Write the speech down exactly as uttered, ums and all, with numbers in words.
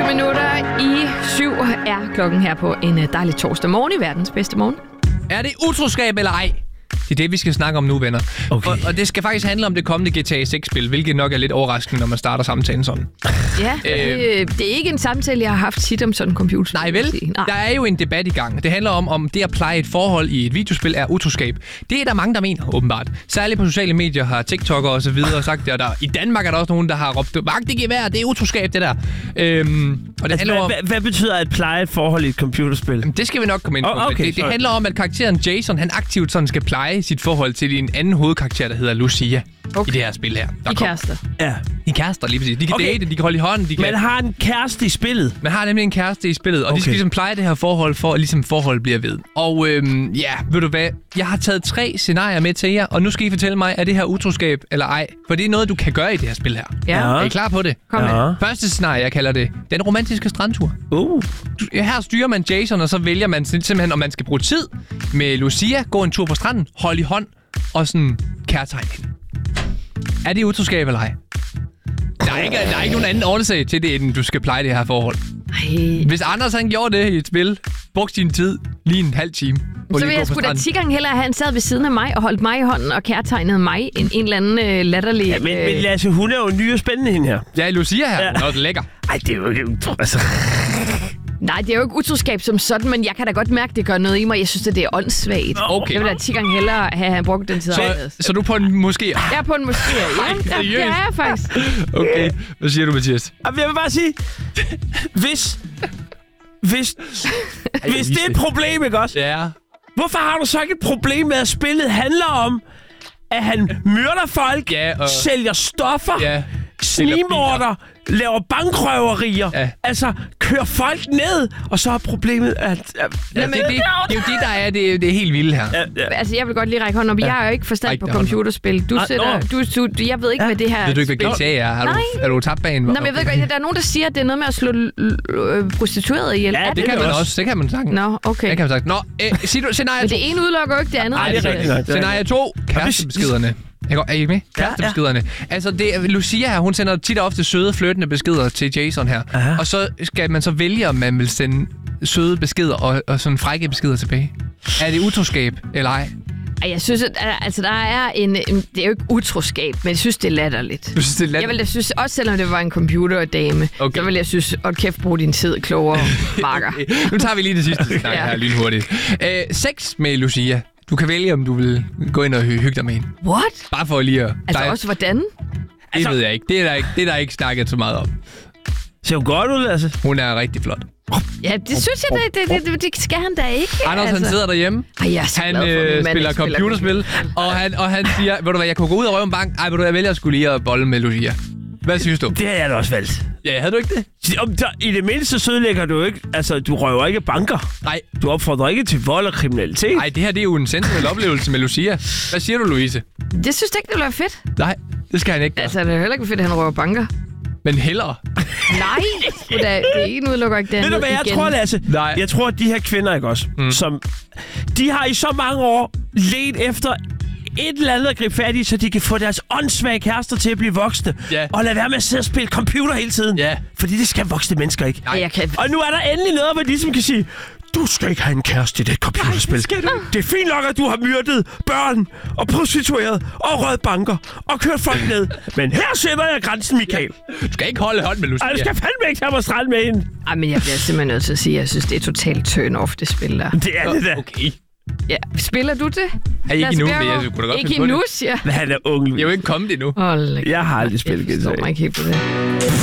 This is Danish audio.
minutter i syv er klokken her på en dejlig torsdag morgen i verdens bedste morgen. Er det utroskab eller ej? Det er det, vi skal snakke om nu, venner. Okay. Og, og det skal faktisk handle om det kommende G T A seks-spil, hvilket nok er lidt overraskende, når man starter samtalen sådan. Ja, øh, det er ikke en samtale, jeg har haft tit om sådan en computer. Nej vel? Nej. Der er jo en debat i gang. Det handler om, om det at pleje et forhold i et videospil er utroskab. Det er der mange, der mener, åbenbart. Særligt på sociale medier har TikTok'ere og så videre sagt det, og der, i Danmark er der også nogen, der har råbt, vagt det gevær, det er utroskab, det der. Øhm, og det altså, handler hvad, om, hvad, hvad betyder at pleje et forhold i et computerspil? det skal vi nok komme ind på. Oh, okay, det, det handler om, at karakteren Jason, han aktivt sådan skal pleje sit forhold til en anden hovedkarakter, der hedder Lucia. Okay. I det her spil her. Der de kærester. Ja. De er kærester, lige præcis. De kan Okay. date, de kan holde i hånden. De kan... Man har en kæreste i spillet. Man har nemlig en kæreste i spillet, og okay. de skal ligesom pleje det her forhold, for at ligesom forholdet bliver ved. Og øhm, ja, ved du hvad? Jeg har taget tre scenarier med til jer, og nu skal I fortælle mig, er det her utroskab eller ej? For det er noget, du kan gøre i det her spil her. Ja. Er I klar på det? Kom med. Ja. Første scenarie, jeg kalder det, den romantiske strandtur. Uh. Du- Her styrer man Jason, og så vælger man simpelthen, om man skal bruge tid med Lucia, gå en tur på stranden, holde i hånd, og sådan kærtegn hende. Er det utroskab eller ej? Der er, ikke, der er ikke nogen anden årsag til det, end du skal pleje det her forhold. Ej. Hvis Anders han gjorde det i et spil, brugte sin tid lige en halv time. på Så lige vil at jeg gå på sgu da stranden. ti gange hellere have, at han sad ved siden af mig og holdt mig i hånden og kærtegnede mig en, en eller anden øh, latterlig... Ja, men, men Lasse, hun er jo ny og spændende, hende her. Ja, Lucia her. Ja. Ja. Nå, det er lækker. Ej, det er jo ikke... Altså... Nej, det er jo ikke utroskab som sådan, men jeg kan da godt mærke, at det gør noget i mig. Jeg synes, at det er åndssvagt. Okay. Jeg vil da ti gange hellere have, have brugt den tid. Så, så du er på en måske... Jeg er på en måske. Ja, Ej, det er seriøst? jeg faktisk. Okay. Hvad siger du, Mathias? Jamen, jeg vil bare sige... Hvis... Hvis... Hvis det er et problem, ikke også? Ja. Hvorfor har du så ikke et problem med, at spillet handler om, at han myrder folk, Ja, og- sælger stoffer, Ja. snigmorder, laver bankrøverier, Ja. altså kører folk ned, og så er problemet, at... at Ja, det, det, det, det er jo det, der er det, det er helt vilde her. ja, ja. Altså, jeg vil godt lige række hånden op. Jeg har jo ikke forstand Ræk på det hånden op. computerspil. Du Ah, sætter... nå. Du, du, jeg ved ikke, Ja. hvad det her... Ved du ikke, hvad G T A er? Er du, Nej. er du tabt bag en? Nå, men jeg ved godt, der er nogen, der siger, at det er noget med at slå øh, prostituerede ihjel. Ja, Er det Det kan man også. også. Det kan man sagtens. Nå, okay. Det kan man sagtens. Nå, øh, sig du, scenarie Men to. det ene udelukker jo ikke det andet. Nej, det er altså. rigtigt nok. Scenarie to. Kærestebeskederne. Jeg går, er I med? Kærestebeskederne. Altså, det, er- Lucia her, hun sender tit og ofte søde, flirtende beskeder til Jason her. Aha. Og så skal man så vælge, om man vil sende søde beskeder og, og sådan frække beskeder tilbage. Er det utroskab eller ej? Ej, jeg synes, at altså, der er en, en... Det er jo ikke utroskab, men jeg synes, det er latterligt. Du synes, det er let? Jeg vil da synes, også selvom det var en computerdame, Okay. så vil jeg synes, at kæft, brug din tid klogere, marker. Nu tager vi lige det sidste snak Ja. her lynhurtigt. Øh, sex med Lucia. Du kan vælge, om du vil gå ind og hy- hygge dig med hende. What? Bare for lige at... Altså dig- også hvordan? Det Altså- ved jeg ikke. Det er der ikke, det er der ikke snakket så meget om. Ser hun godt ud, Lasse? Hun er rigtig flot. Ja, det synes jeg, det, det, det, det skal han da ikke. Anders, han sidder derhjemme. Ej, jeg er så Han glad for, at min øh, mand spiller ikke spiller computerspil, og han, og han siger, ved du hvad, jeg kunne gå ud og røve en bank. Ej, ved du hvad, jeg vælger at skulle lige at bolle med Lucia. Hvad synes du? Det har jeg da også valgt. Ja, havde du ikke det? Om der, I det mindste sødelægger du ikke... Altså, du røver ikke banker. Nej. Du opfordrer ikke til vold og kriminalitet. Nej, det her det er jo en sensuel oplevelse med Lucia. Hvad siger du, Louise? Det synes jeg ikke, det ville være fedt. Nej, det skal han ikke gøre. Altså, det er heller ikke fedt, at han røver banker. Men hellere. Nej, det er, det er ikke udelukker ikke det Ved du, andet hvad jeg igen. tror, Lasse? Nej. Jeg tror, at de her kvinder, ikke også? Mm. Som, de har i så mange år let efter et eller andet at gribe fat i, så de kan få deres åndssvage kærester til at blive voksne. Ja. Og lade være med at sidde og spille computer hele tiden. Ja. Fordi det skal voksne mennesker ikke. Ej, jeg kan... Og nu er der endelig noget, hvor de ligesom kan sige, du skal ikke have en kæreste i det computerspil. Nej, det, det er fint nok, at du har myrdet børn og prostitueret og røget banker og kørt folk ned. Men her sætter jeg grænsen, Michael. Du skal ikke holde hånd med Lucia. Ej, du skal fandme ikke tage mig strand med hende. Ej, men jeg bliver simpelthen nødt til at sige, at jeg synes, det er totalt turn-off, det spil der. Det er det da. Okay. Ja, spiller du det? Ja, ikke Lars endnu, men Bjerregaard? jeg kunne da godt Ikke finde på endnu, det. siger jeg. Men han er ung, Jeg er jo ikke kommet endnu. Hold da Jeg har aldrig kæft, spillet jeg G T A. forstår mig ikke helt på det.